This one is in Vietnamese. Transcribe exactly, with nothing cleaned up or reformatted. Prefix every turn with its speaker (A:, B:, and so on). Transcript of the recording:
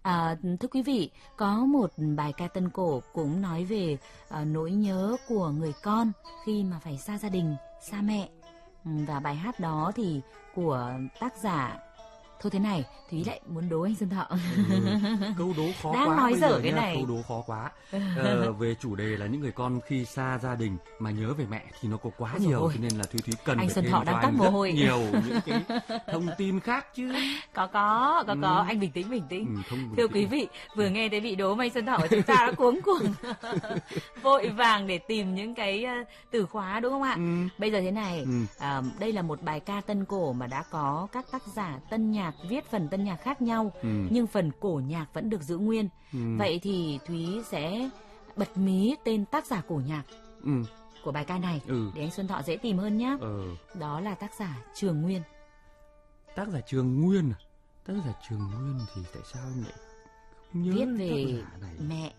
A: À, thưa quý vị, có một bài ca tân cổ cũng nói về à, nỗi nhớ của người con khi mà phải xa gia đình, xa mẹ. Và bài hát đó thì của tác giả... Thôi thế này, Thúy lại muốn đố anh Xuân Thọ.
B: Ừ, câu đố khó
A: Đang
B: quá
A: nói
B: bây
A: dở
B: giờ
A: cái
B: nha,
A: này.
B: câu đố khó quá. Ờ, về chủ đề là những người con khi xa gia đình mà nhớ về mẹ thì nó có quá
A: Ôi
B: nhiều,
A: ôi.
B: cho nên là Thúy Thúy cần
A: Anh
B: phải
A: Xuân
B: thêm
A: Thọ
B: cho
A: đang toát
B: anh
A: mồ
B: rất
A: hôi.
B: nhiều những cái thông tin khác chứ.
A: Có có, có có,
B: Ừ.
A: anh bình tĩnh bình tĩnh.
B: Ừ, không bình
A: Thưa
B: tĩnh.
A: quý vị, vừa nghe thấy vị đố mà anh Xuân Thọ của chúng ta đã cuống cuồng vội vàng để tìm những cái uh, từ khóa, đúng không ạ?
B: Ừ.
A: Bây giờ thế này,
B: Ừ.
A: à, đây là một bài ca tân cổ mà đã có các tác giả tân nhạc viết phần tân nhạc khác nhau,
B: Ừ.
A: nhưng phần cổ nhạc vẫn được giữ nguyên.
B: Ừ.
A: Vậy thì Thúy sẽ bật mí tên tác giả cổ nhạc
B: Ừ.
A: của bài ca này
B: Ừ.
A: để anh Xuân Thọ dễ tìm hơn nhé.
B: Ờ.
A: Đó là tác giả Trường Nguyên.
B: Tác giả Trường Nguyên à? Tác giả Trường Nguyên thì tại sao em lại không nhớ
A: Viết
B: tác
A: về
B: giả này?
A: mẹ